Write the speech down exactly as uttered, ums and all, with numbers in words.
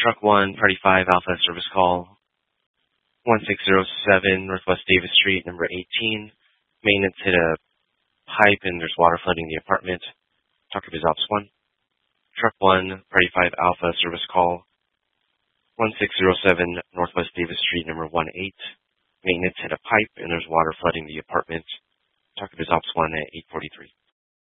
Truck one, Party five, Alpha service call. one six zero seven Northwest Davis Street, number eighteen. Maintenance hit a pipe and there's water flooding the apartment. Talk of his ops one. Truck one, Party five, Alpha service call. one six zero seven Northwest Davis Street, number one eight. Maintenance hit a pipe and there's water flooding the apartment. Talk of his ops one at eight forty-three.